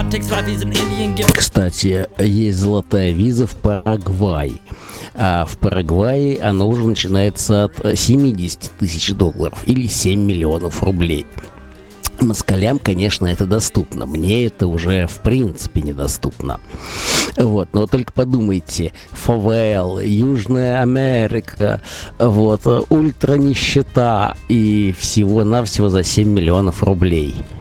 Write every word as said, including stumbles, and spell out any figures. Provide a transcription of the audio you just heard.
Кстати, есть золотая виза в Парагвай. А в Парагвае она уже начинается от семьдесят тысяч долларов или семь миллионов рублей. Москалям, конечно, это доступно. Мне это уже в принципе недоступно. Вот, но только подумайте, ФВЛ, Южная Америка, вот, ультранищета и всего-навсего за семь миллионов рублей.